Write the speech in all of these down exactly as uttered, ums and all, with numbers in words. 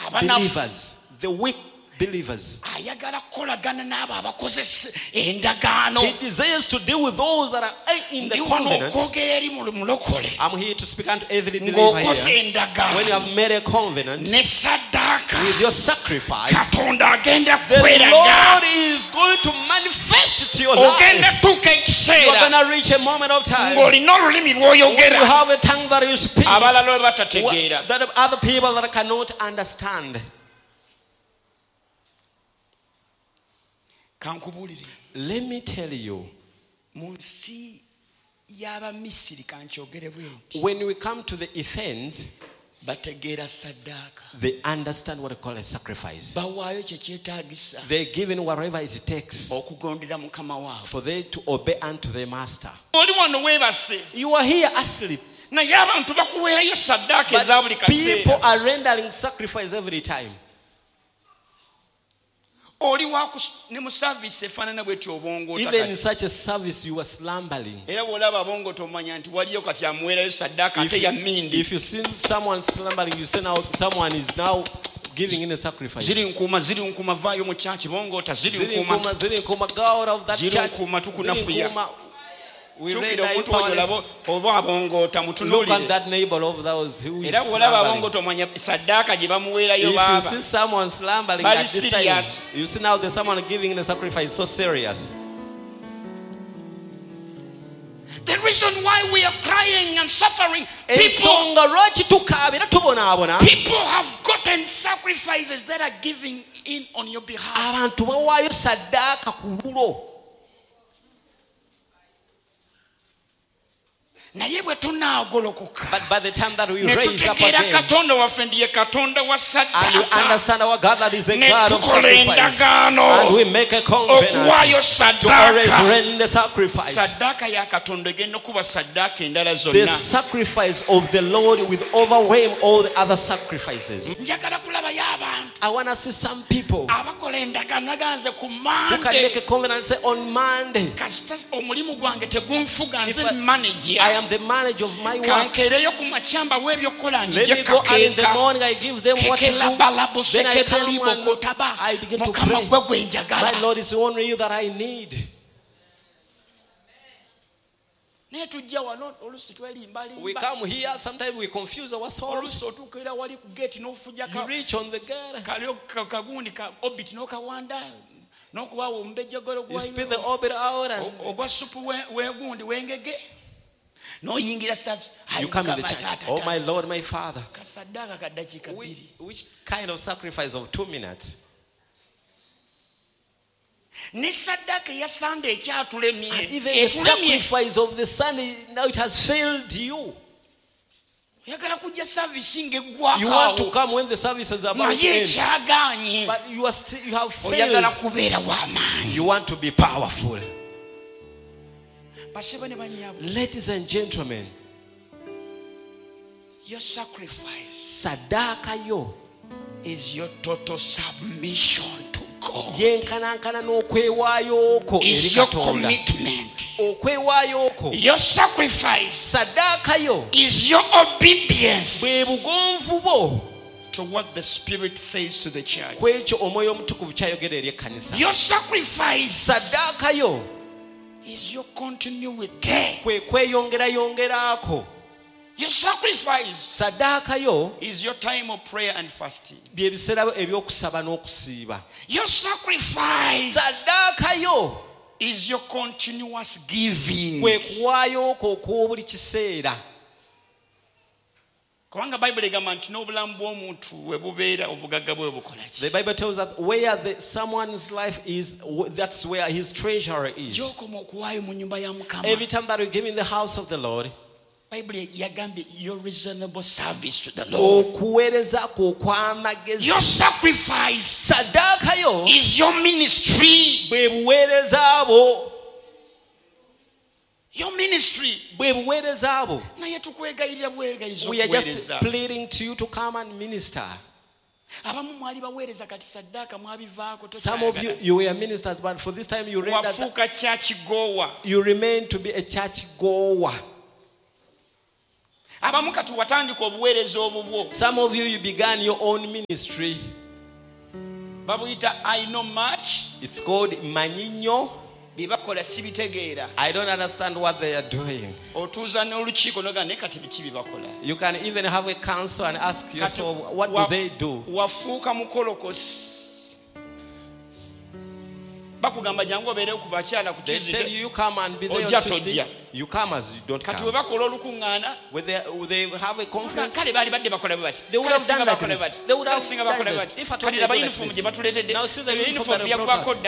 believers, the weak believers. He desires to deal with those that are in the covenant. I'm here to speak unto every believer here. When you have made a covenant with your sacrifice, the Lord is going to manifest it to your life. You are going to reach a moment of time when you have a tongue that you speak that other people that cannot understand. Let me tell you, when we come to the Athenians, they understand what I call a sacrifice. They're given whatever it takes for them to obey unto their master. You are here asleep, but people are rendering sacrifice every time. Even in such a service, you are slumbering. If, if you see someone slumbering, you see now someone is now giving in a sacrifice. Go out of that church. We read that look at that neighbor of those who is slumbering. If you see someone slumbering at this time, you see now there's someone giving the sacrifice so serious. The reason why we are crying and suffering, people, people have gotten sacrifices that are giving in on your behalf. But by the time that we raise up again and we understand our God that is a God of sacrifice, and we make a covenant to always render sacrifice, the sacrifice of the Lord will overwhelm all the other sacrifices. I want to see some people who can make a covenant and say, on Monday, if I am the manager of my work, let me go and in the morning I give them what to do. Then I come and I begin to pray. My Lord, is only you that I need. We come here, sometimes we confuse ourselves. You reach on the gate, you spin the orbit out and you come in the church. Oh my Lord, my Father. Which, which kind of sacrifice of two minutes? And even the sacrifice of the Sunday, now it has failed you. You want to come when the service is about to end, but you are still, you have failed. You want to be powerful. Ladies and gentlemen, your sacrifice sadaka yo is your total submission to God. Is your commitment. Your sacrifice sadaka yo is your obedience to what the Spirit says to the church. Your sacrifice sadaka yo is your continuity. Your sacrifice sadaka yo is your time of prayer and fasting. Your sacrifice sadaka yo is your continuous giving. The Bible tells that where the, someone's life is, that's where his treasure is. Every time that we give in the house of the Lord, your reasonable service to the Lord. Your sacrifice is your ministry. Your ministry. We are just pleading to you to come and minister. Some of you, you were ministers, but for this time you that you remain to be a church goer. Some of you, you began your own ministry. I know much. It's called Maninyo. I don't understand what they are doing. You can even have a council and ask yourself, what do they do? They tell you, you come and be there on Tuesday. You come as you don't come. When they, when they have a conference, they would have done like this. They would have done this. If I told you to do like this. Now see the uniform that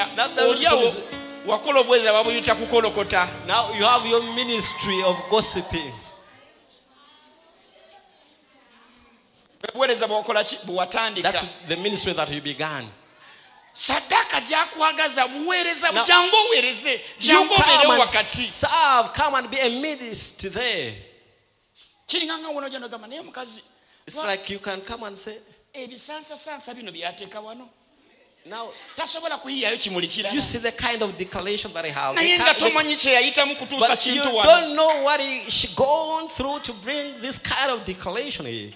now you have your ministry of gossiping. That's the ministry that you began. Sadaka jakuagaza buwereza jango wereze jango bere wakati serve, come and be a minister there. Kiringanga wono jano gama ne mukazi. It's like you can come and say ebisansa sansa bino byateka wano. Now tasobola kuyiyayo kimulikira. You see the kind of declaration that I have. Na yenga tomanyi kye yayita mu kutusa kintu wano. You don't know what he, she gone through to bring this kind of declaration here.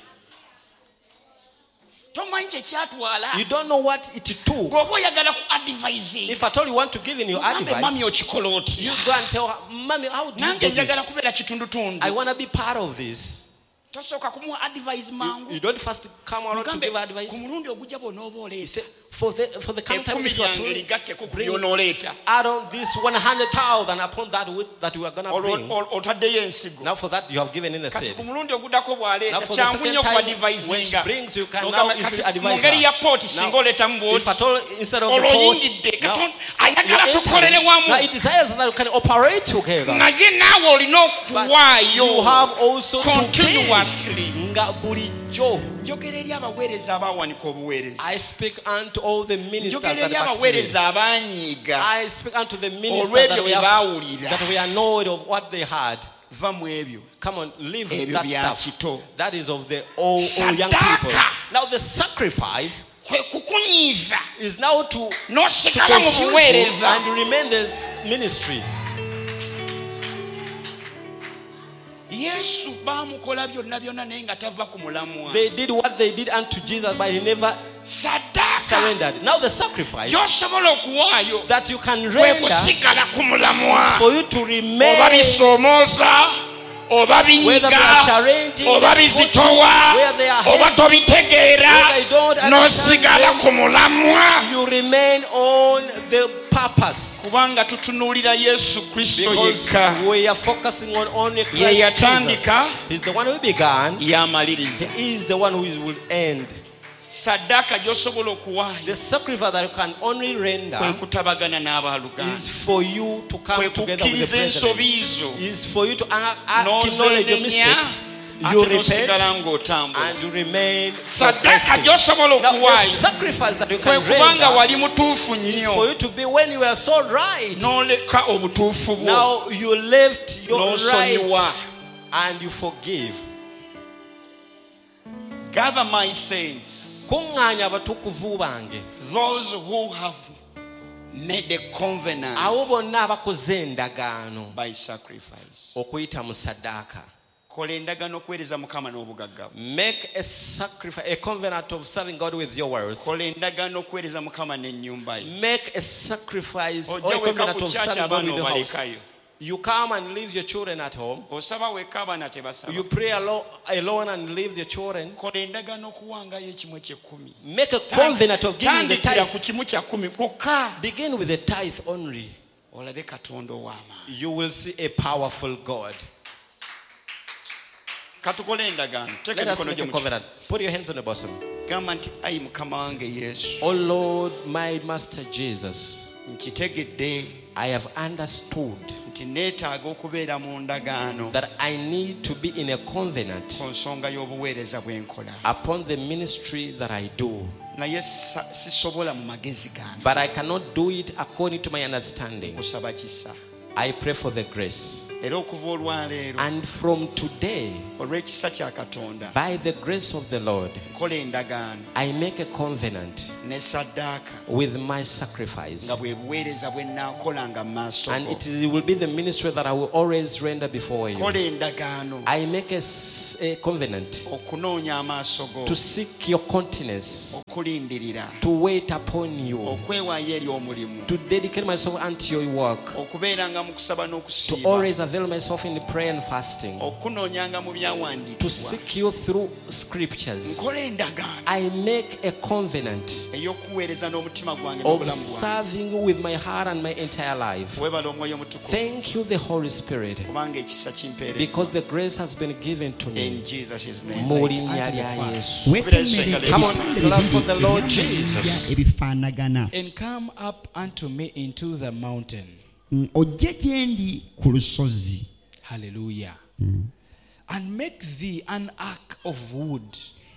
You don't know what it took. If at all you want to give in your advice, you go and tell her, Mommy, how do you do this? I want to be part of this. You, you don't first come out to give advice. For the for the coming time to bring add on this one hundred thousand upon that that we are going to bring. Now for that you have given in a seed. Now for the second time when she brings, you can now issue advice her. Now if at all instead of the port, now, now it desires that you can operate together. But you have also continuously. I speak unto all the ministers that are I speak unto the ministers that we, have, that we are annoyed of what they had. Come on, live with that stuff. That is of the old, old young people. Now the sacrifice is now to, to confuse you and remain this ministry. They did what they did unto Jesus, but he never surrendered. Now the sacrifice that you can render is for you to remain, whether they are challenging, whether they are hating, whether they don't understand them, you remain on the purpose. Because we are focusing on only Christ Jesus. He's the one who began. He is the one who will end. The sacrifice that you can only render is for you to come together with the brethren. Is for you to acknowledge your mistakes. You repent and you remain progressive. Now the sacrifice that you can render is for you to be when you are so right. Now you left your right and you forgive. Gather my saints, those who have made a covenant by sacrifice. Make a sacrifice, a covenant of serving God with your words. Make a sacrifice or a covenant of serving God with your house. You come and leave your children at home. You pray alone, alone and leave your children. Make a covenant of giving the tithe. Begin with the tithe only. You will see a powerful God. Let us make a covenant. Put your hands on the bosom. Oh Lord, my Master Jesus, I have understood that I need to be in a covenant upon the ministry that I do. But I cannot do it according to my understanding. I pray for the grace. And from today, by the grace of the Lord, I make a covenant with my sacrifice. And it is, it will be the ministry that I will always render before you. I make a, a covenant to seek your countenance, to wait upon you, to dedicate myself unto your work, to always avail myself in prayer and fasting, to seek you through scriptures. I make a covenant of serving you with my heart and my entire life. Thank you, the Holy Spirit, because the grace has been given to me. In Jesus' name. Come on, clap for the Lord Jesus. And come up unto me into the mountain. Hallelujah. Mm. And make thee an ark of wood.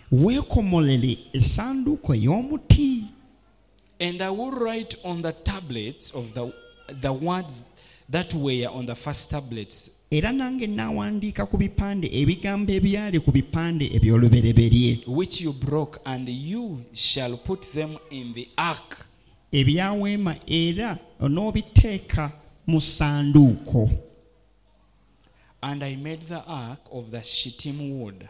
And I will write on the tablets of the the words that were on the first tablets. Which you broke, and you shall put them in the ark. And I made the ark of the shittim wood.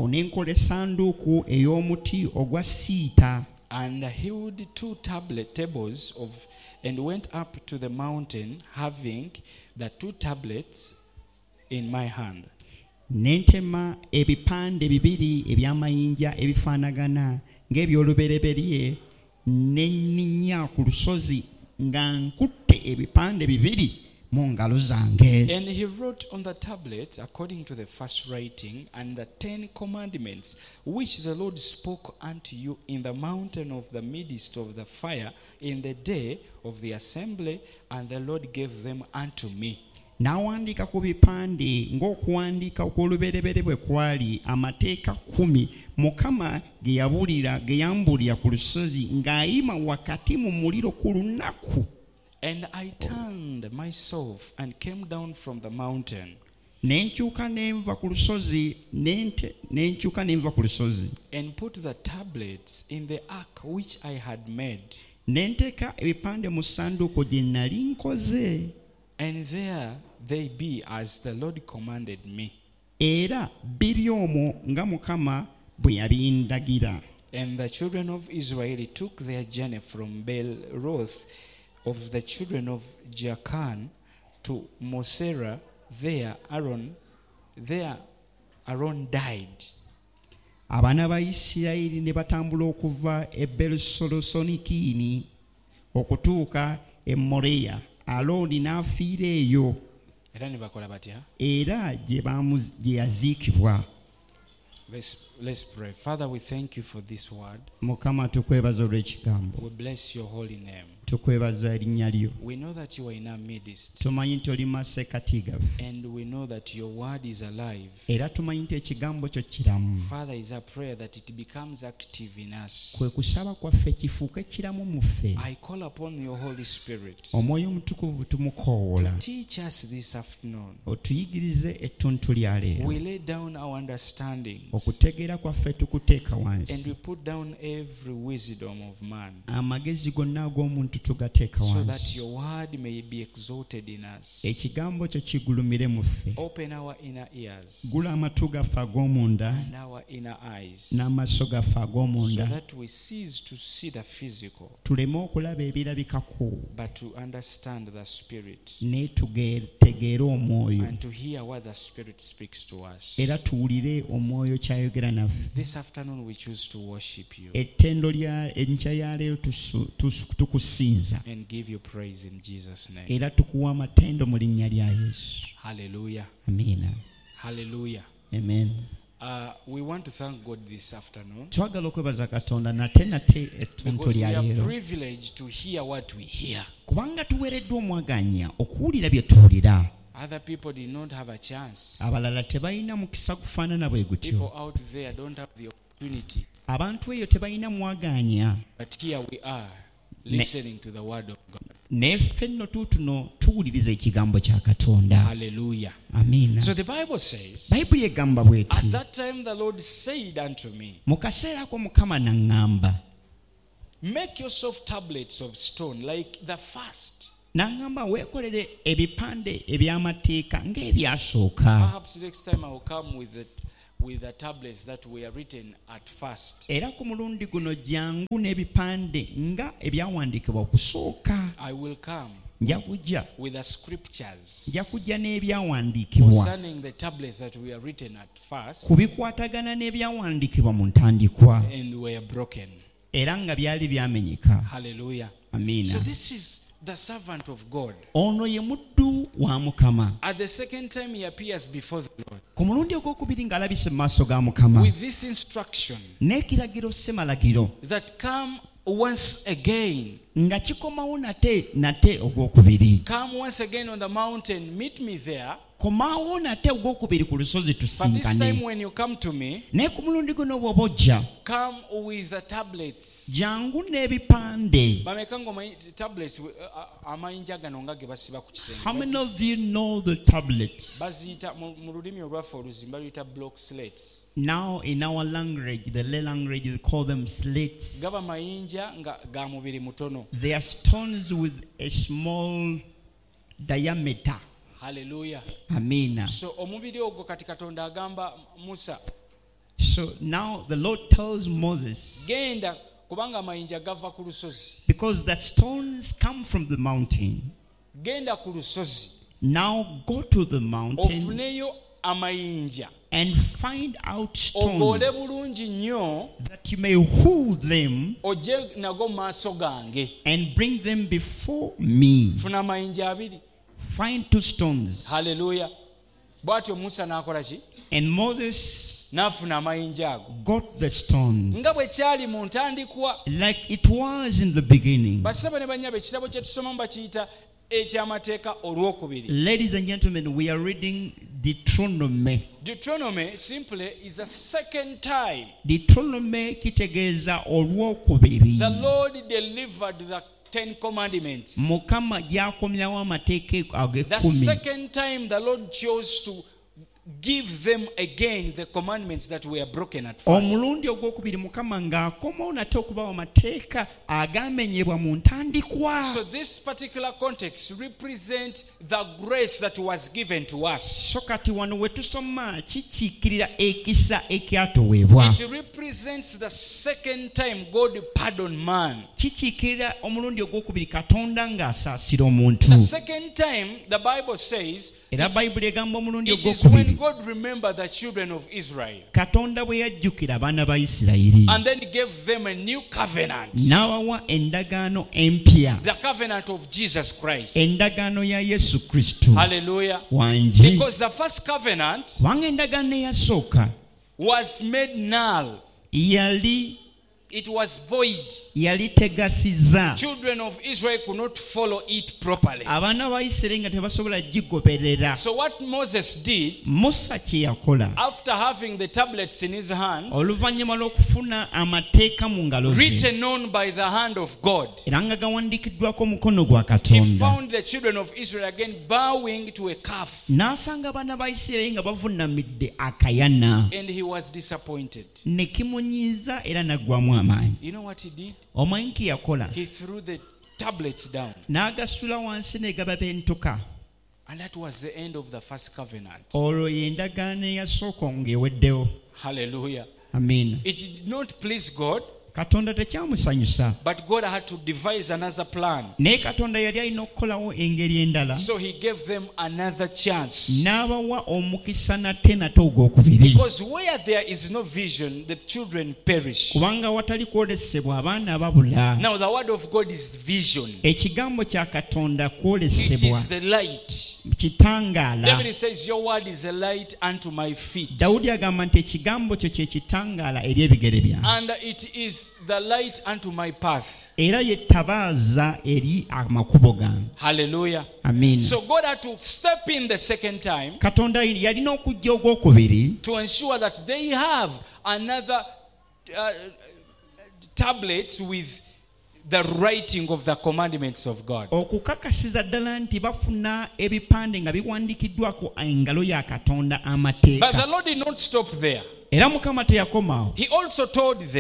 And I hewed two tablet tables of, and went up to the mountain, having the two tablets in my hand. Nentema ebipande bibiri ebyamayinja ebifaanagana ng'ebyolubereberye nenninya ku lusozi nga nkutte ebipande bibiri mu ngalo zange. And he wrote on the tablets according to the first writing, and the ten commandments which the Lord spoke unto you in the mountain of the midst of the fire in the day of the assembly, and the Lord gave them unto me. N'awandiika ku bipande ng'okuwandiika okw'olubereberye bwe kwali amateeka kumi Mukama ge yabulira ge yambulira ku lusozi ng'ayima wakati mu muliro ku lunaku. And I turned myself and came down from the mountain. Nenkyuka nenva ku lusozi nente nenkyuka nenva ku lusozi. And put the tablets in the ark which I had made. Nenteka ebipande mu ssanduuko gye nnali nkoze. And there they be as the Lord commanded me. Era biri omwo nga Mukama bwe yabindagira. And the children of Israel took their journey from Beeroth of the children of Jaakan to Mosera. There Aaron, there Aaron died. Abaana ba Isirayiri ne batambula okuva e Beerusonikiini okutuuka e Moreya. Alooni n'afiira eyo. Era ne bakola batya? Era gye yaziikibwa. Let's, let's pray. Father, we thank you for this word. Mukama tukwebaza olw'ekigambo. We bless your holy name. Tukwebaza erinnya lyo. We know that you are in our midst. Tumanyi nti oli masekkati gaffe. And we know that your word is alive. Era tumanyi nti ekigambo kyo kiramu. Father, is a prayer that it becomes active in us. Kwe kusaba kwaffe kifuuke kiramu mu ffe. I call upon your Holy Spirit. Omwoyo omutukuvu tumukoowola. To teach us this afternoon. Otuyigirize ettuntu lya leero. We lay down our understanding. Okutegeera kwaffe tukuteeka wansi. And we put down every wisdom of man. Amagezi gonna ag'omuntu tugateeka wansi. So that your word may be exalted in us. Ekigambo kyo kigulumire mu ffe. Open our inner ears. Gula amatu gaffe ag'omunda. And our inner eyes. N'amaaso gaffe ag'omunda. So that we cease to see the physical. Tuleme okulaba ebirabikako. But to understand the spirit. Ne tugeere omwoyo. And to hear what the spirit speaks to us. Era tuwulire omwoyo kyayogera naffe. This afternoon we choose to worship you. Ettendo lya enkya ya leero tukusinza. And give you praise in Jesus' name. Era tukuwa amatendo mu linnya lya Yesu. Hallelujah. Amina. Hallelujah. Amen. Uh, we want to thank God this afternoon. Twagala okwebaza Katonda nate nate ettuntu lya leero. We are privileged to hear what we hear. Kubanga tuweereddwa omwaganya okuwulira bye tuwulira. Other people did not have a chance. Abalala tebalina mukisa kufaanana bwe gutyo. People out there don't have the opportunity. Abantu eyo tebalina mwaganya. But here we are listening to the word of God. Neffe nno tuutuno tuwuliriza ekigambo kya Katonda. Hallelujah. Amina. So the Bible says, Bayibuli egamba bw'eti. At that time the Lord said unto me. Mu kaseera ako Mukama n'aŋŋamba. make yourself tablets of stone like the first. Nangamba wekolere ebipande ebyamateeka ng'ebyasooka. Perhaps next time I will come with the with the tablets that were written at first. Era ku mulundi guno jangu n'ebipande nga ebyawandiikibwa okusooka. I will come Njakujja with the scriptures njakujja n'ebyawandiikibwa concerning the tablets that were written at first kubikwatagana n'ebyawandiikibwa mu ntandikwa and were broken. Era nga byali byamenyeka. Hallelujah. Amina. So this is the servant of God. Ono ye muddu wa Mukama. At the second time he appears before the Lord. Ku mulundi ogwokubiri ng'alabise mu maaso ga Mukama. With this instruction. N'ekiragiro ssemalagiro. That come once again. Nga kikomawo nate nate ogwokubiri. Come once again on the mountain, meet me there. Komawo nate ogwokubiri ku lusozi tusinkane. But this time when you come to me, naye ku mulundi guno bw'oba ojja, come with the tablets. Jangu n'ebipande. Bamekango my tablets amayinja gano nga ge basiba ku kisenge. How many of you know the tablets? Baziyita mu lulimi olwaffe oluzimba luyita block slates. Now in our language, the Lay language, we call them slates. Gaba mayinja nga ga mubiri mutono. They are stones with a small diameter. Hallelujah. Amina. So omubiri ogwo kati Katonda agamba Musa. So now the Lord tells Moses, Genda kubanga mayinja gava ku lusozi. Because the stones come from the mountain. Genda ku lusozi. Now go to the mountain. Ofuneyo amayinja. And find out stones that you may hold them and bring them before me. Find two stones. Hallelujah. And Moses got the stones like it was in the beginning. Ladies and gentlemen, we are reading Deuteronomy. Deuteronomy simply is a second time. Deuteronomy kitegeeza olwokubiri. The Lord delivered the Ten Commandments. Mukama yakomyawo amateeka ag'ekkumi. The second time the Lord chose to give them again the commandments that were broken at first. Omulundi ogwokubiri Mukama ng'akomawo nate okubawa amateeka agamenyebwa mu ntandikwa. So this particular context represents the grace that was given to us. So kati wano we tusoma kikiikirira ekisa ekyatuweebwa. It represents the second time God pardoned man. Kikiikirira omulundi ogwokubiri Katonda ng'asaasira omuntu. The second time the Bible says era Bayibuli egamba omulundi when ogwokubiri God remembered the children of Israel. Katonda bwe yajjukira abaana ba Isirayiri. And then gave them a new covenant. N'abawa endagaano empya. The covenant of Jesus Christ. Endagaano ya Yesu Kristo. Hallelujah. Wangi. Because the first covenant wanga endagaano eyasooka was made null. Yali It was void. Yali tegasiza. Children of Israel could not follow it properly. Abaana ba Isirayiri nga tebasobola gigoberera. So what Moses did, Musa kye yakola, after having the tablets in his hands, oluvannyuma lw'okufuna amateeka mu ngalo ze, written on by the hand of God, era nga gawandiikiddwako omukono gwa Katonda, he found the children of Israel again bowing to a calf. N'asanga abaana ba Isirayiri nga bavuunamidde akayana. And he was disappointed. Ne kimunyiiza era n'aggwamu. You know what he did? Omanyi yakola. He threw the tablets down. N'agasula wansi ne gababentuka. And that was the end of the first covenant. Olwo y'endagaano eyasooka ng'eweddewo. Hallelujah. Amen. It did not please God. Katonda tekyamusanyusa. But God had to devise another plan. Naye Katonda yali alina okukolawo engeri endala. So he gave them another chance. N'abawa omukisa nate nate ogwokubiri. Because where there is no vision, the children perish. Kubanga watali kwolesebwa abaana babula. Now the word of God is vision. Ekigambo kya Katonda It kwolesebwa. is the light. Kitangaala. David says, your word is a light unto my feet. Dawudi agamba nti ekigambo kyo kye kitangaala eri ebigere byange. And it is the light unto my path. Era ye tabaaza eri amakubo gange. Hallelujah. Amen. So God had to step in the second time. Katonda yalina okujja ogwokubiri. To ensure that they have another uh, tablets with the writing of the commandments of God. Okukakasiza ddala nti bafuna ebipande nga biwandiikiddwako engalo ya Katonda amateeka. But the Lord did not stop there. Era Mukama teyakomaawo. He also told them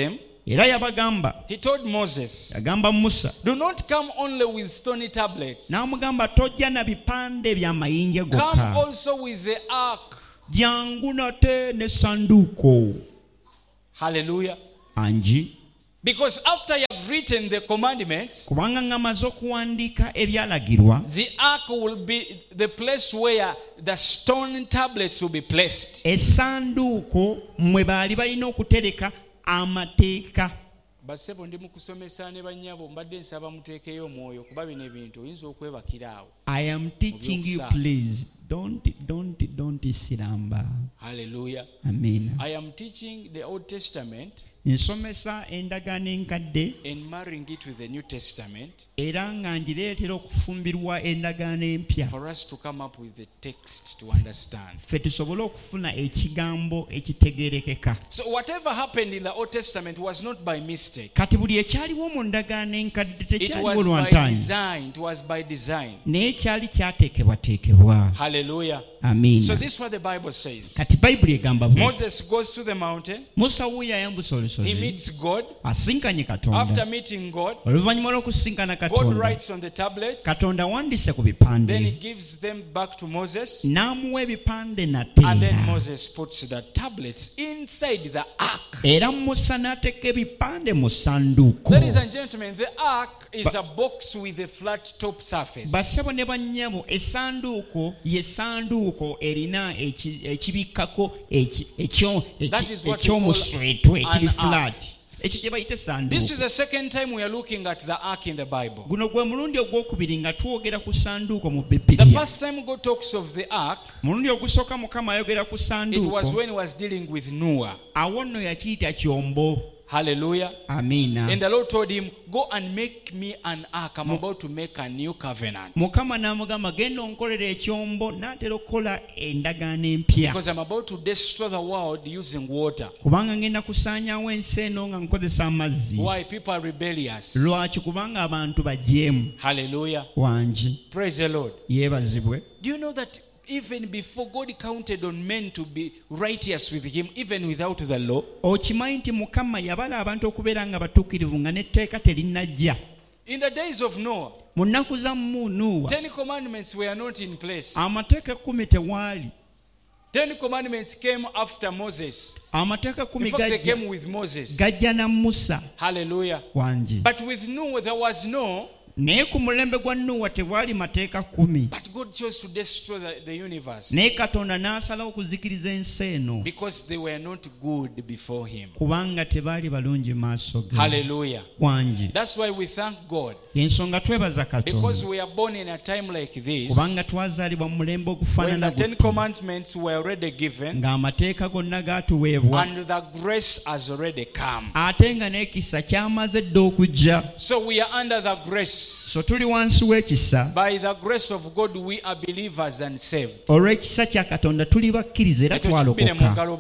Era yabagamba. He told Moses. Yagamba Musa. Do not come only with stony tablets. N'amugamba tojja na bipande bya mayinja gokka. Come also with the ark. Jangu nate ne sanduuko. Hallelujah. Anji. Because after you have written the commandments, kubanga ngamaze okuwandiika ebyalagirwa, the ark will be the place where the stone tablets will be placed. Esanduuko mwe baali balina okutereka amateeka. Basebo ndi mukusomesa ne bannyabo mbadde nsaba muteekeyo omwoyo kuba bino ebintu oyinza okwebakira awo. I am teaching you, please don't don't don't siramba. Hallelujah. Amen. I am teaching the Old Testament nsomesa endagaano enkadde and marrying it with the New Testament, era nga ngireetera okufumbirwa endagaano empya for us to come up with the text to understand. ffe tusobole okufuna ekigambo ekitegeerekeka. So whatever happened in the Old Testament was not by mistake. Kati buli ekyaliwo mu ndagaano enkadde It tekyaliwo was by lwantaanyi, design. It was by design. naye kyali kyateekebwateekebwa. Hallelujah. Amiina. So this is what the Bible says. Kati bayibuli egamba bwe, Moses goes to the mountain. Musa wuuyo ayambusa He olusozi, meets God. asinkanye After Katonda. meeting God, Oluvannyuma lw'okusinkana God Katonda, writes on the tablets. Katonda wandiise ku Then he bipande, gives them back to Moses. n'amuwa ebipande And nate, then Moses puts the tablets inside the ark. era Musa n'ateeka ebipande mu ssanduuko. Ladies and gentlemen, the ark is a box with a flat top surface. Bassebo ne bannyabo, essanduuko ye ssanduuko erina eki- ekibikkako eki- ekyo- eki- That is what we call ekyomuswetwe ekiri an flat. ark. Ekyo kye bayita This is essanduuko. the second time we are looking at the ark in the Bible. Guno gwe mulundi ogwokubiri nga twogera ku ssanduuko mu The Bibiliya. first time God talks of the ark, Mulundi ogusooka Mukama ayogera ku it was ssanduuko, when he was dealing with Noah. awo nno yakiyita kyombo. Hallelujah. Amiina. And the Lord told him, go and make me an ark. I'm about to make a new covenant. Mukama n'amugamba genda onkolera ekyombo, n'atera okukola endagaano empya. Because I'm about to destroy the world using water. Kubanga ngenda kusaanyaawo ensi eno nga nkozesa amazzi. Why? People are rebellious. Lwaki? Kubanga abantu bajeemu. Hallelujah. Wangi. Praise the Lord. Yeebazibwe. Do you know that even before God counted on men to be righteous with him, even without the law? Okimanyi nti Mukama yabala abantu okubeera nga batuukirivu nga n'etteeka terinajja. In the days of Noah, Mu nnaku za Nuuwa, Ten Commandments were not in place. amateeka kkumi tewaali. Ten Commandments came after Moses. Amateeka In kkumi fact, they gajja came with Moses. gajja na Musa. Hallelujah. Wangi. But with Noah, there was no. Naye ku mulembe gwa Nuuwa tewaali mateeka kkumi. But God chose to destroy the, the universe Naye Katonda n'asalawo okuzikiriza ensi eno because they were not good before him. kubanga tebaali balungi mu maaso ge. Hallelujah. Wangi. That's why we thank God, Ensonga twebaza because Katonda we are born in a time like this, kubanga twazaalibwa mu mulembe when ogufaanana the Ten gutyo, Commandments were already given ng'amateeka gonna gaatuweebwa, and the grace has already come. ate nga n'ekisa kyamaze dda okujja. So we are under the grace. So tuli wansi w'ekisa. By the grace of God, we are believers and saved. Olw'ekisa kya Katonda tuli bakkiriza era twalokoka.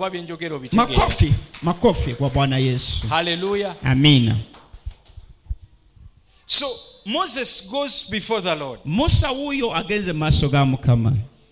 Makofi, makofi kwa Bwana Yesu. Hallelujah. Amiina. So Moses goes before the Lord. Musa wuuyo agenze mu maaso ga Mukama.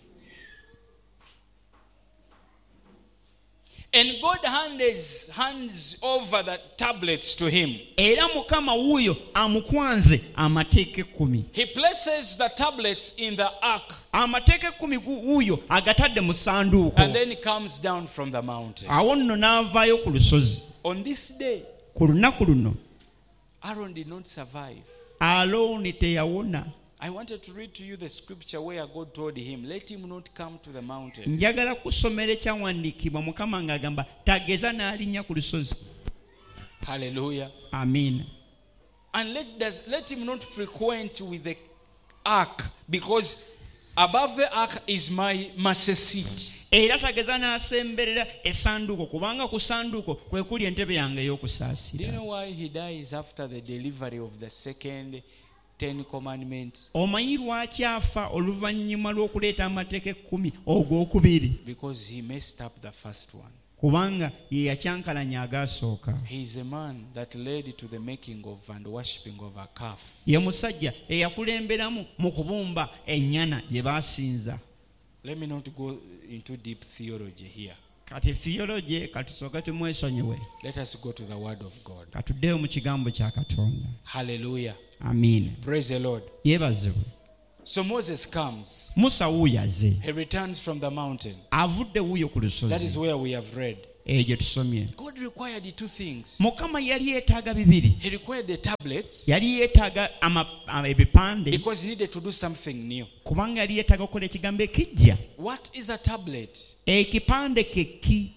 And God hands, hands over the tablets to him. Era Mukama wuuyo amukwanze amateeka ekkumi. He places the tablets in the ark Amateeka ekkumi wuuyo agatadde mu ssanduuko. and then he comes down from the mountain. Awo nno n'avaayo ku lusozi. On this day, Ku lunaku luno Aaron did not survive. Alooni teyawona. I wanted to read to you the scripture where God told him, let him not come to the mountain. Njagala kusomera ekyawandiikibwa Mukama ng'agamba tageza n'alinnya ku lusozi. Hallelujah. Amiina. And let, does, let him not frequent with the ark, because above the ark is my mercy seat. Era tageza n'asemberera essanduuko kubanga ku ssanduuko kwe kuli entebe yange Do you ey'okusaasira. know why he dies after the delivery of the second Ten Commandments? Omanyi lwaki afa oluvannyuma lw'okuleeta amateeka ekkumi ogwokubiri? Because he messed up the first one. Kubanga ye yakyankalanya agaasooka. He is a man that led to the making of and worshipping of a calf. Ye musajja eyakulemberamu mu kubumba ennyana gye baasinza. Let me not go into deep theology here. kati theology katusoka tumwesonyiwe. Let us go to the word of God. Katuddeyo mu kigambo kya Katonda. Hallelujah. Amen. Praise the Lord. Yebazibwe. So Moses comes. Musa wuyaze. He returns from the mountain. Avudde wuyo ku lusozi. That is where we have read. Ejo tusomye. God required two things. Mukama yali yeetaaga bibiri. He required the tablets. Yali yeetaaga ebipande. Because he needed to do something new. Kubanga yali yeetaaga okukola ekigambo ekijja. What is a tablet? Ekipande keki.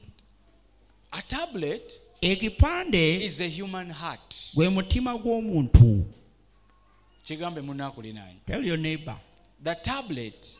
A tablet ekipande is the human heart. Gwe mutima gw'omuntu. Kigambe munakulinanye. Tell your neighbor. The tablet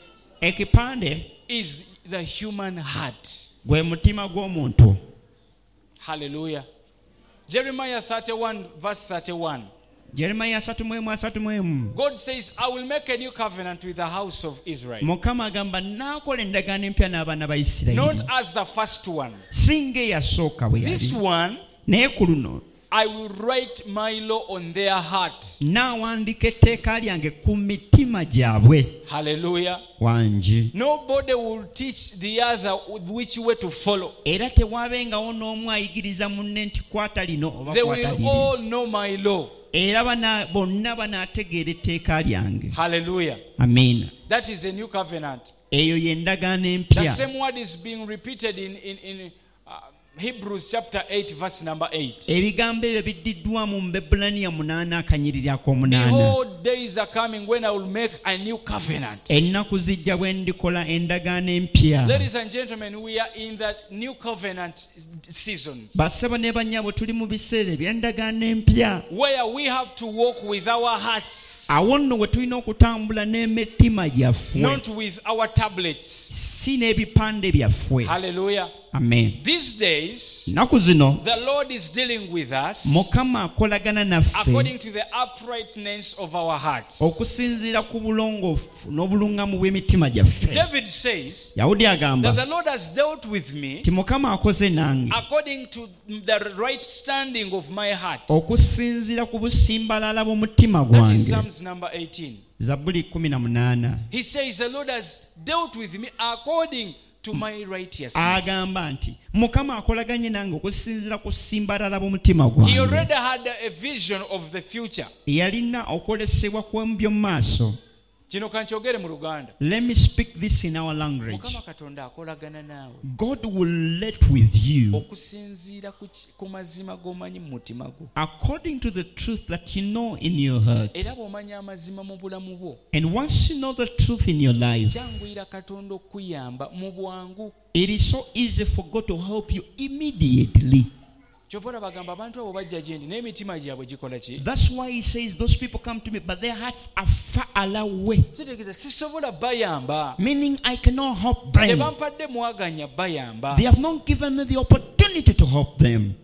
ekipande is the human heart. Gwe mutima gw'omuntu. Hallelujah. Jeremiah thirty-one verse thirty-one. Jeremiah thirty one. God says, I will make a new covenant with the house of Israel. Mukama agamba naakola endagaano empya n'abaana ba Isirayiri. Not as the first one. Singa eyasooka bwe yali. This one, naye ku luno, I will write my law on their heart. Naawandika etteeka lyange ku mitima gyabwe. Hallelujah. Wangi. Nobody will teach the other which way to follow. Era tewaabengawo n'omu ayigiriza munne nti kwata lino oba They kwata liri. will all know my law. Era bonna banaategeera etteeka lyange. Hallelujah. Amen. That is a new covenant. Eyo ye ndagaano The empya. same word is being repeated in in in uh, Hebrews chapter eight verse number eight. Ebigambo ebyo biddiddwamu mu Bebulaniya munaana akanyiriri ak'omunaana. Behold, days are coming when I will make a new covenant. Ennaku zijja bwe ndikola endagaano empya. Ladies and gentlemen, we are in the new covenant seasons. Bassebo ne bannyabo tuli mu biseera eby'endagaano empya. Where we have to walk with our hearts. Awo nno we tulina okutambula n'emitima gyaffe. Not with our tablets. Si n'ebipande byaffe. Hallelujah. Amen. These days, Nnaku zino, the Lord is dealing with us Mukama akolagana naffe according to the uprightness of our hearts. okusinziira ku bulongoofu n'obuluŋŋamu bw'emitima gyaffe. David says Yawudi agamba that the Lord has dealt with me ti Mukama akoze nange according to the right standing of my heart. okusinziira ku busimbalala bw'omutima That is gwange. Psalms number eighteen. Zabbuli kumi na munaana. He says the Lord has dealt with me according to my righteousness. Agamba nti Mukama akolaganye nange okusinziira ku simbalala bw'omutima He gwange. already had a vision of the future. Yalina okwolesebwa kw'omu maaso. Kino kankyogere mu Luganda. Let me speak this in our language. Mukama Katonda akolagana naawe God will let with you okusinziira ku mazima g'omanyi mu mutima gwo. according to the truth that you know in your heart. Era bw'omanya amazima mu bulamu bwo, And once you know the truth in your life, kyanguyira Katonda okuyamba mu bwangu. it is so easy for God to help you immediately. Kyova bagamba abantu abo bajja gye ndi n'emitima gyabwe gikola ki? That's why he says those people come to me, but their hearts are far away. Kitegeeza sisobola bayamba. Meaning I cannot help them. Tebampadde mwaganya bayamba. They have not given me the opportunity to help them.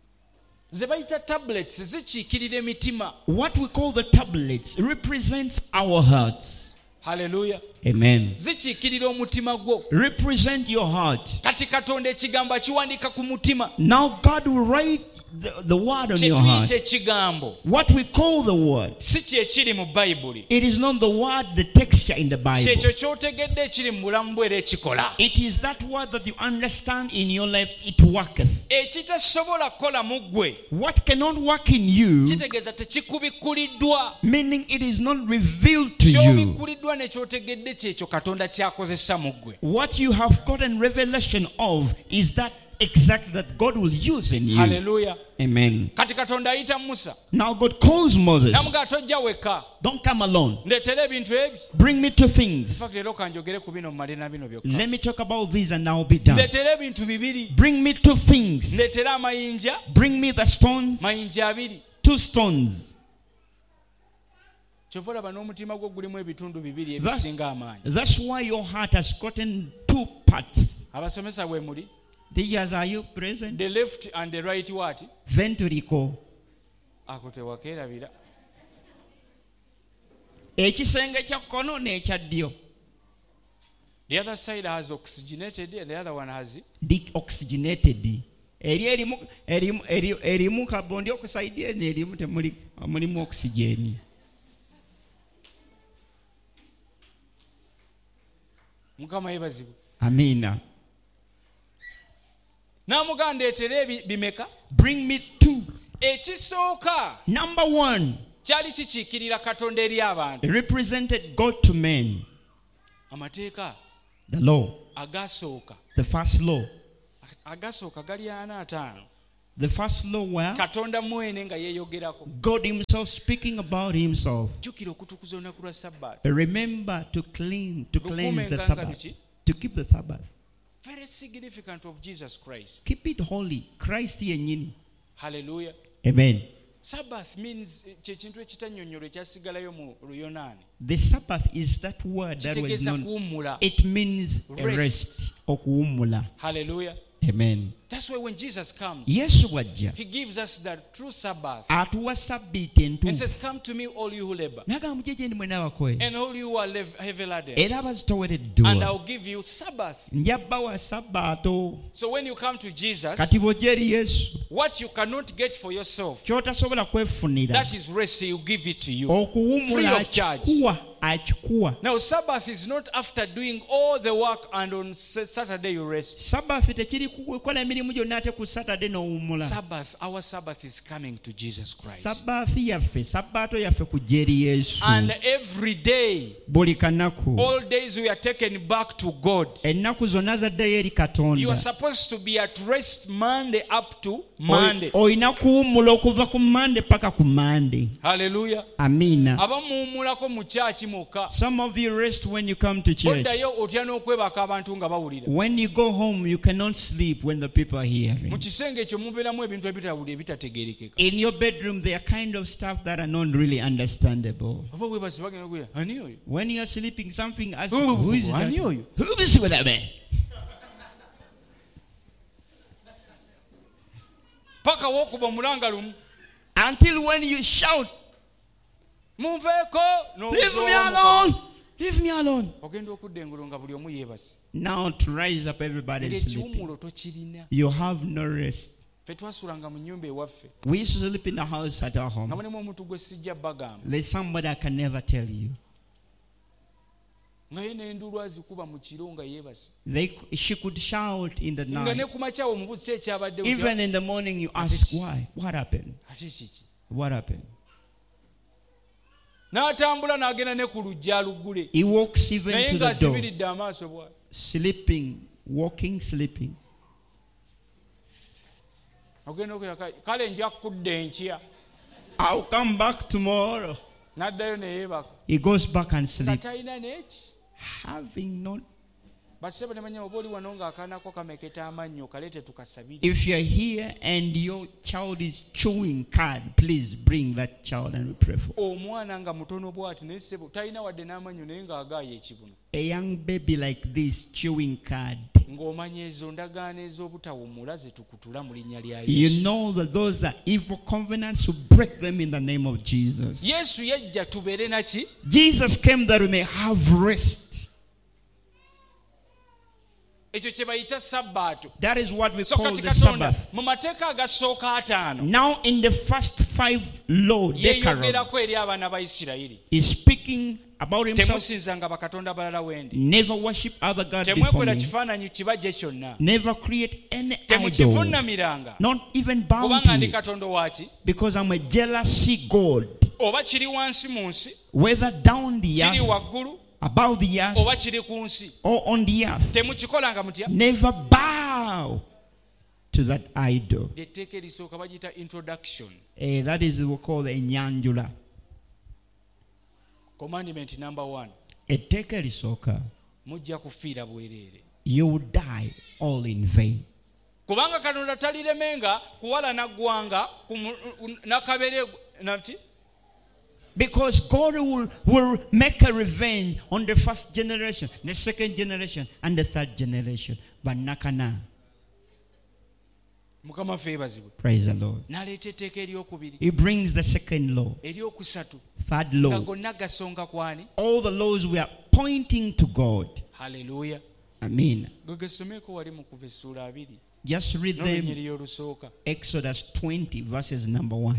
Ze bayita tablets zikiikirira emitima. What we call the tablets represents our hearts. Hallelujah. Amen. Zikiikirira omutima gwo. Represent your heart. Kati Katonda ekigambo akiwandiika ku mutima. Now God will write the, the word on your heart. Kyetuyita ekigambo. What we call the word. Si kyekiri mu Bayibuli. It is not the word, the texture in the Bible. Kyekyo ky'otegedde ekiri mu bulamu bwo era ekikola. It is that word that you understand in your life, it worketh. Ekitasobola kukola mu ggwe. What cannot work in you, Kitegeeza tekikubikkuliddwa. meaning it is not revealed to you. Ky'obikkuliddwa ne ky'otegedde kyekyo Katonda ky'akozesa mu ggwe. What you have gotten revelation of is that exact that God will use in you. Hallelujah. Amen. Kati Katonda ayita Musa. Now God calls Moses. Namugamba tojja wekka. Don't come alone. Ndeetera ebintu ebi. Bring me two things. Fact leero kanjogere ku bino mmale na bino byokka. Let me talk about these and I'll be done. Ndeetera ebintu bibiri. Bring me two things. Ndeetera amayinja. Bring me the stones. Mayinja abiri. Two stones. Kyova olaba n'omutima gwo gulimu ebitundu bibiri ebisinga amaanyi. That's why your heart has gotten two parts. Abasomesa bwe muli. Teachers, are you present? The left and the right what? Ventricle. Ako tewakeerabira. Ekisenge kya kkono n'ekya ddyo. The other side has oxygenated and the other one has Deoxygenated. Eri erimu erimu erimu erimu carbon dioxide n'erimu temuli mulimu oxygen. Mukama yebazibwe. Amina. N'amugamba ndeetera bimeka? Bring me two. Ekisooka. Number one. Kyali kikiikirira Katonda eri abantu. It represented God to men. Amateeka. The law. Agasooka. The first law. Agasooka gali ana ataano. The first law where Katonda mwene nga yeeyogerako. God himself speaking about himself. Jjukira okutukuza olunaku lwa Sabbath. Remember to clean, to cleanse the Sabbath. To keep the Sabbath. Very significant of Jesus Christ. Keep it holy. Christ yenyini. Hallelujah. Amen. Sabbath means ky'ekintu ekitannyonnyolwa ekyasigalayo mu Luyonaani. The Sabbath is that word that was known. It means rest. rest. Okuwummula. Hallelujah. Amen. That's why when Jesus comes, yes, he gives us the true Sabbath. And says, come to me, all you who labor, and all you who are heavy laden, and I'll give you Sabbath. So when you come to Jesus, what you cannot get for yourself, that is rest, he'll give it to you, free of charge. Now Sabbath is not after doing all the work and on Saturday you rest. Sabbath, our Sabbath is coming to Jesus Christ. And every day, all days we are taken back to God. You are supposed to be at rest Monday up to Monday. Hallelujah. Amen. Some of you rest when you come to church. When you go home, you cannot sleep when the people are hearing. In your bedroom, there are kind of stuff that are not really understandable. When you are sleeping, something asks, who is that? Who is with that man? Until when you shout, leave me alone. Leave me alone. Now to rise up, everybody is sleeping. You have no rest. We used to sleep in the house at our home. There's somebody I can never tell you. They, she could shout in the night. Even in the morning you ask why. What happened? What happened? He walks even to the door. Sleeping, walking, sleeping. I'll come back tomorrow. He goes back and sleeps. Having not. If you're here and your child is chewing card, please bring that child and we pray for. A young baby like this chewing card. You know that those are evil covenants, to break them in the name of Jesus. Jesus came that we may have rest. That is what we so call the Sabbath. Now in the first five law decalogues, he's speaking about himself. Never worship other gods before me. Never create any idol. Not even bow to me. Because I'm a jealousy God. Whether down the earth, above the earth, or on the earth, never bow to that idol. Eh, that is what we call the Nyanjula. Commandment number one. You will die all in vain. Kubanga Katonda taliremenga kuwala na gwanga nakabere nati. Because God will, will make a revenge on the first generation, the second generation, and the third generation. But nakana. Praise the Lord. He brings the second law. Third law. All the laws we are pointing to God. Hallelujah. Amen. Just read them. Exodus twenty verses number one.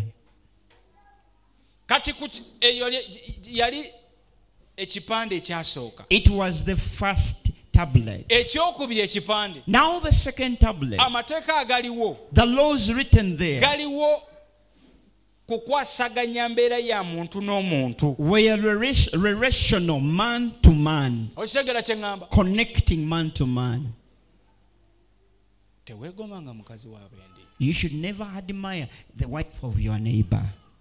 It was the first tablet. Now the second tablet. The laws written there were relational, man to man, connecting man to man. You should never admire the wife of your neighbor,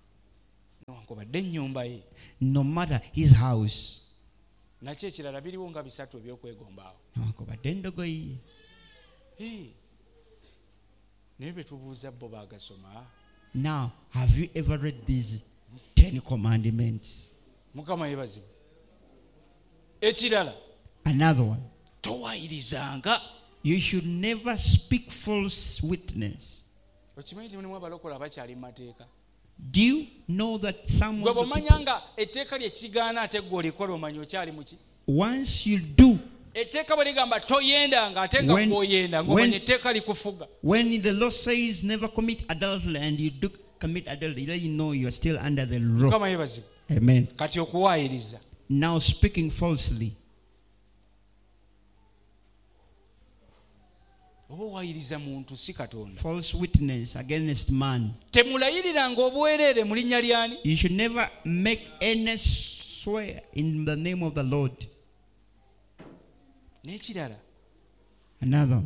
no matter his house. Now, have you ever read these Ten Commandments? Another one. You should never speak false witness. Do you know that some of the people, once you do, when, when, when the law says never commit adultery and you do commit adultery, then you know you are still under the law. Amen. Now speaking falsely. False witness against man. You should never make any swear in the name of the Lord. Another.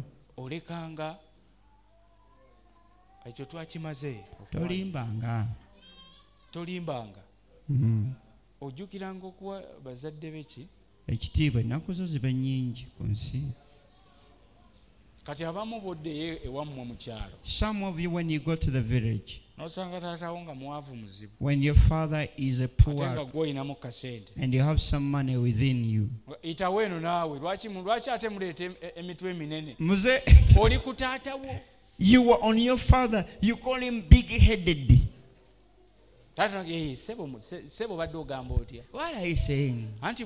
Tolimbanga. Tolimbanga. Ojukiranga okuwa bazadde beki? Ekitiibwa ennaku zo ziba nnyingi ku nsi. Kati abamu bodde ewammwe mu kyalo. Some of you, when you go to the village, n'osanga taatawo nga muwavu muzibu. When your father is a poor nga gw'olinamu kasente, and you have some money within you, itawo eno naawe lwaki lwaki ate muleeta emitwe eminene? Muze oli ku taatawo. You were on your father, you call him big-headed. What are you saying?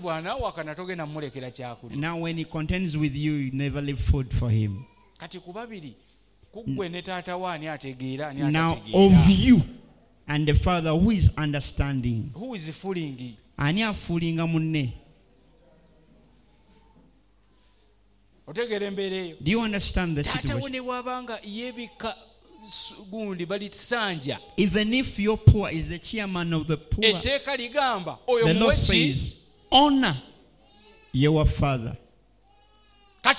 Now when he contends with you, you never leave food for him. Now of you and the father, who is understanding? Who is fooling? Ani fooling amunne? Do you understand the situation? Even if your poor is the chairman of the poor, the law says, honor your father. Uh,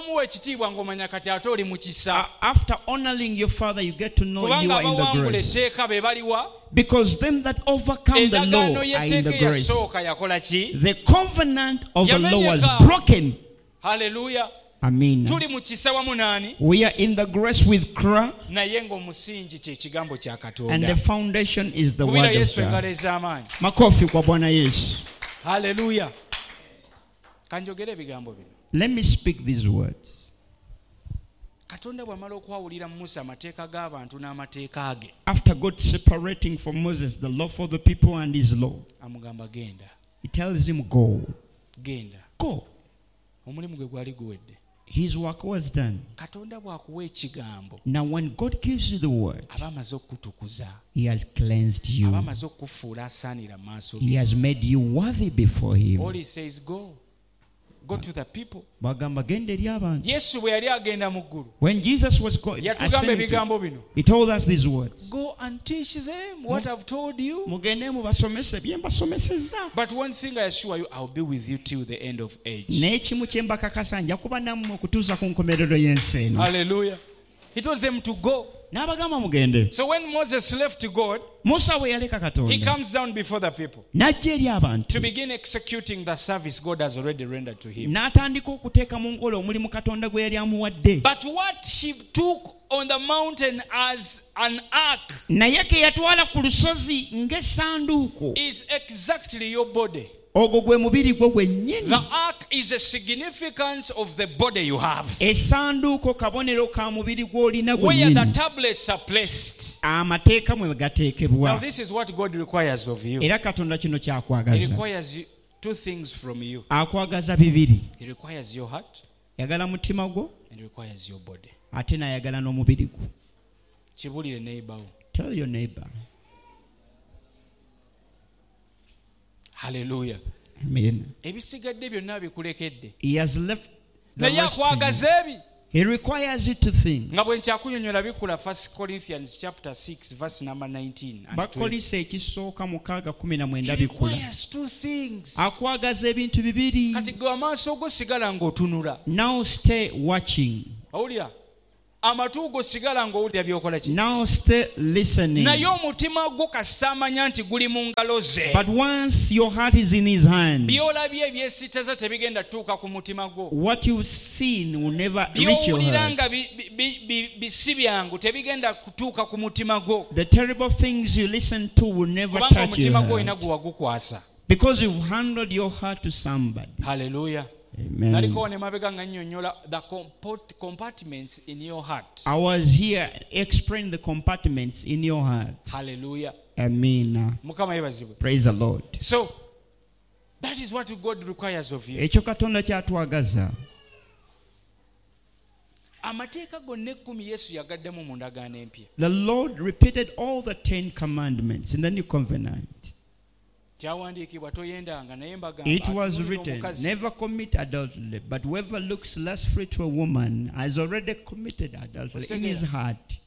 after honoring your father, you get to know you are in the grace. Because them that overcome the law are in the grace. The covenant of the law was broken. Hallelujah. Amen. We are in the grace with Christ, and the foundation is the word of God. Makofi kwa Bwana Yesu. Hallelujah. Let me speak these words. After God separating from Moses the law for the people and his law, he tells him, go. Go. His work was done. Now when God gives you the word, he has cleansed you. He has made you worthy before him. All he says, go. Go to the people. When Jesus was going, he told us these words. Go and teach them what I've told you. But one thing I assure you, I'll be with you till the end of age. Hallelujah. He told them to go. So when Moses left God, he comes down before the people to begin executing the service God has already rendered to him. But what he took on the mountain as an ark is exactly your body. The ark is a significance of the body you have, where the tablets are placed. Now this is what God requires of you. He requires you two things from you. He requires your heart, and he requires your body. Tell your neighbor. Hallelujah. Amen. He has left naye akwagaza ebi. He requires you to think. Nga bwe nkyakunyonyola bikula First Corinthians chapter six verse number nineteen and twenty. He requires two things. Akwagaza ebintu bibiri. Kati gwe amaaso go sigala ng'otunula. Now stay watching. Awulira? Amatu go sigala ng'owulira by'okola ki? Now stay listening. Naye omutima gwo kasita amanya nti guli mu ngalo ze. But once your heart is in his hands, by'olabye ebyesittaza tebigenda tuuka ku mutima gwo. what you've seen will never reach your heart. By'owulira nga bisi byangu tebigenda kutuuka ku mutima gwo. The terrible things you listen to will never touch your omutima gwo heart. olina gwe wagukwasa. Because you've handed your heart to somebody. Hallelujah. Amen. Naliko ne mabega nga nnyonnyola the compartments in your heart. I was here explaining the compartments in your heart. Hallelujah. Amen. Mukama yebazibwe. Praise the Lord. So that is what God requires of you. Ekyo Katonda kyatwagaza. Amateeka gonna ekkumi Yesu yagaddemu mu ndagaano empya. The Lord repeated all the Ten Commandments in the New Covenant. It was written, never commit adultery, but whoever looks lustfully to a woman has already committed adultery in his heart.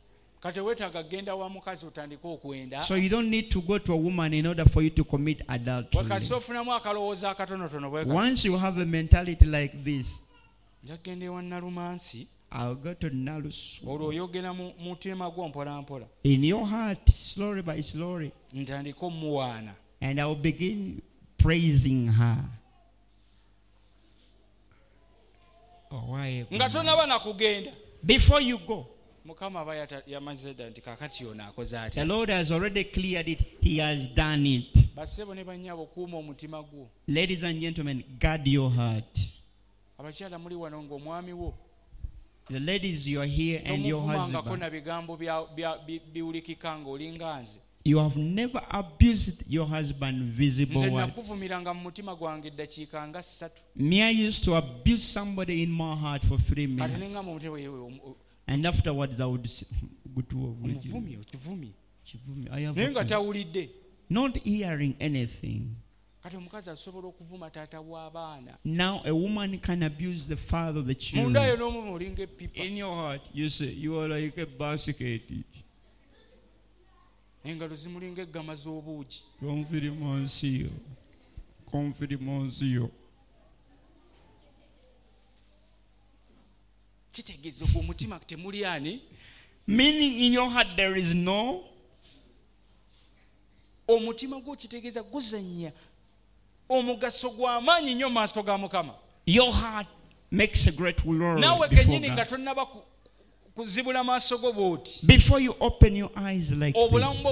So you don't need to go to a woman in order for you to commit adultery. Once you have a mentality like this, I'll go to Nalus. In your heart, slowly by slowly. And I will begin praising her. Oh, why? Before you go, the Lord has already cleared it. He has done it. Ladies and gentlemen, guard your heart. The ladies, you are here and your husband. You have never abused your husband visible words. Me, I used to abuse somebody in my heart for three minutes. And afterwards I would say, I have not hearing anything. Now a woman can abuse the father of the children. In your heart, you say, you are like a basket. Engalo zimulinga eggama z'obuugi. Confirmation. Confirmation. Kitegeeza ogwo omutima temuli ani? Meaning in your heart there is no. Omutima gwo kitegeeza guzannya omugaso gw'amaanyi nnyo maaso ga Mukama. Your heart makes a great glory nawe kennyini nga tonnaba before you open your eyes like this,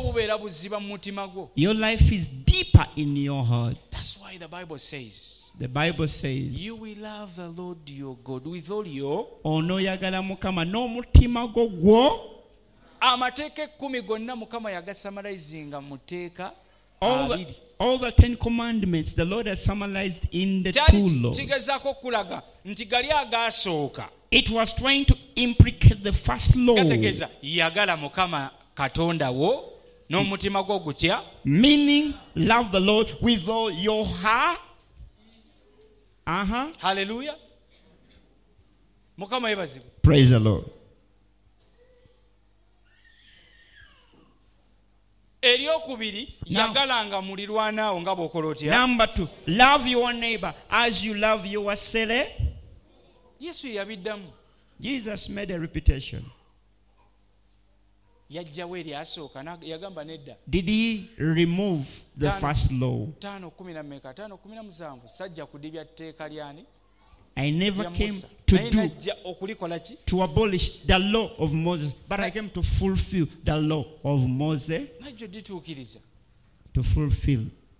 your life is deeper in your heart. That's why the Bible says, the Bible says, you will love the Lord your God with all your onoyagala Mukama n'omutima gwo gwo. Amateeka ekkumi gonna Mukama yagasummarizing mu tteeka abiri. All the Ten Commandments the Lord has summarized in the two laws. Kigezaako okulaga nti gali agaasooka. It was trying to implicate the first law. Kategeza yagala Mukama Katonda wo n'omutima gwo gutya. Meaning love the Lord with all your heart. Uh-huh. Hallelujah. Mukama yebazibwe. Praise the Lord. Eryokubiri yagalanga mulirwanaawo nga bw'okola otya. Number two, love your neighbor as you love yourself. Yesu yabiddamu. Jesus made a reputation. Yajjawo eri asooka yagamba nedda. Did he remove the first law? Tano kumi na mmeka tano kumi na musanvu sajja kudibya tteeka lyani. I never came to do to abolish the law of Moses, but I came to fulfill the law of Moses. To fulfill.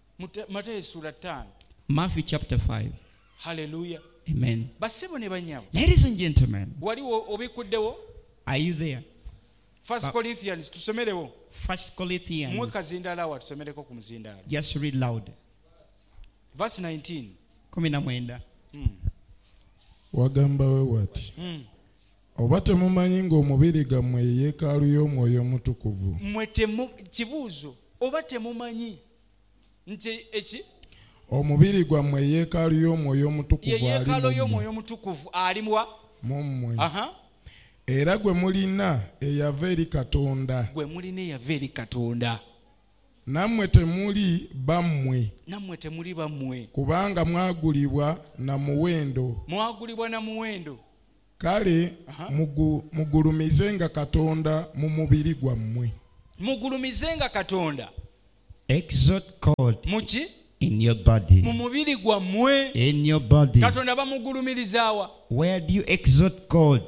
Matthew chapter five. Hallelujah. Amen. Ladies and gentlemen, are you there? First Corinthians tusomerewo. First Corinthians. Mwe kazindaala wa tusomereko ku muzindaala. Just read loud. Verse nineteen. kumi na mwenda. Mm. Wagamba we wati. Mm. Oba temumanyi ng'omubiri gammwe yeekaalu y'Omwoyo Omutukuvu. Mwe temu kibuuzo. Oba temumanyi nti eki omubiri gwammwe yeekaalu y'omwoyo omutukuvu ye yeekaalu y'omwoyo omutukuvu alimuwa mummwe aha era gwe mulina eyava eri Katonda gwe mulina eyava eri Katonda nammwe temuli bammwe nammwe temuli bammwe kubanga mwagulibwa na muwendo mwagulibwa na muwendo kale mugu, mugulumizenga Katonda mu mubiri gwammwe mugulumizenga Katonda exalt God muki in your body mu mubiri gwammwe in your body Katonda bamugulumirizawa where do you exalt God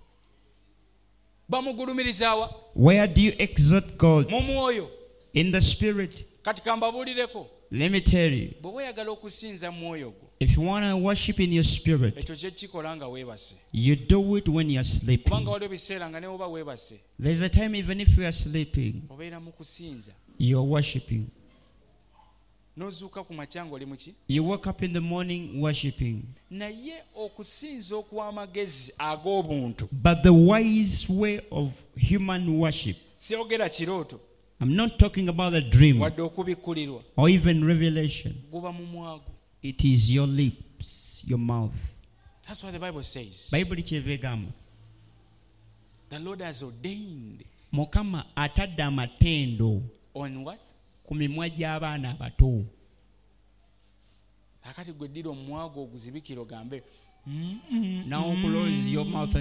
bamugulumirizawa where do you exalt God mu mwoyo in the spirit kati kambabulireko let me tell you bwe yagala okusinza mu mwoyo gwo if you want to worship in your spirit ekyo kye kikola nga weebase you do it when you are sleeping kubanga waliwo biseera nga ne oba weebase there's a time even if you are sleeping obeera mu kusinza you are worshiping nozuuka ku makya ng'oli muki you wake up in the morning worshiping naye okusinza okw'amagezi ag'obuntu but the wise way of human worship siyogera kirooto I'm not talking about a dream wadde okubikkulirwa or even revelation guba mu mwago it is your lips your mouth that's what the Bible says Bible kyevegamba the Lord has ordained Mukama atadde amatendo on what ku mimwa gy'abaana abato akati gwe ddira omwago oguzibikira ogambe now close your mouth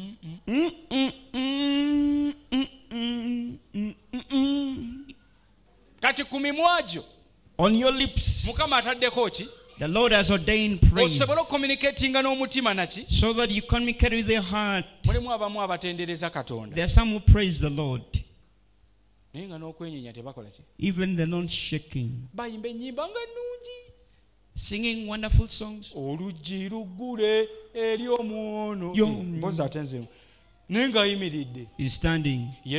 kati ku mimwa gyo on your lips Mukama ataddeko ki the Lord has ordained praise osobola communicatinga n'omutima naki so that you communicate with your heart mulimu abamu abatendereza Katonda there are some who praise the Lord naye nga n'okwenyenya tebakola ki even they're not shaking bayimba ennyimba nga nnungi singing wonderful songs oluggi luggule eri omwono mpozi ate nze naye ng'ayimiridde is standing